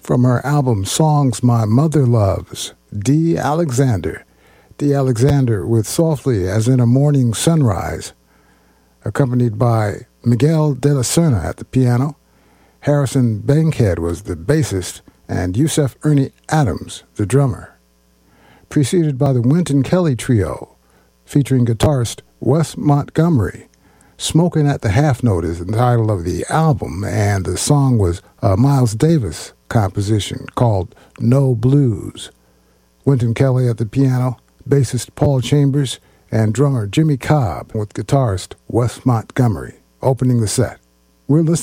From her album Songs My Mother Loves, Dee Alexander. Dee Alexander with Softly as in a Morning Sunrise, accompanied by Miguel de la Serna at the piano. Harrison Bankhead was the bassist, and Yusef Ernie Adams, the drummer. Preceded by the Wynton Kelly Trio, featuring guitarist Wes Montgomery. Smoking at the Half Note is the title of the album, and the song was a Miles Davis composition called No Blues. Wynton Kelly at the piano, bassist Paul Chambers, and drummer Jimmy Cobb with guitarist Wes Montgomery opening the set. We're listening